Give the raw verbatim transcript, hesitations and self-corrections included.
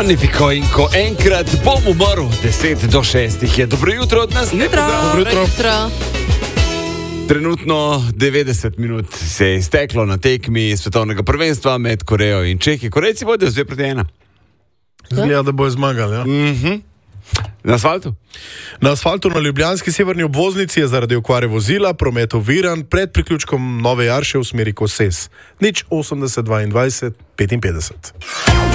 Magnifico in ko enkrat bom umrl, deset do šestih je. Dobro jutro od nas. Jutro. Dobro jutro. Jutro. Trenutno devetdeset minut se je izteklo na tekmi svetovnega prvenstva med Korejo in Čehi. Korejci vodijo dve proti ena. Zgleda, da bojo zmagali, ja. Mhm. Na asfaltu? Na asfaltu na ljubljanski severni obvoznici je zaradi okvare vozila promet oviran pred priključkom Nove Jarše v smeri Koses. Nič osemdeset dvaindvajset petinpetdeset.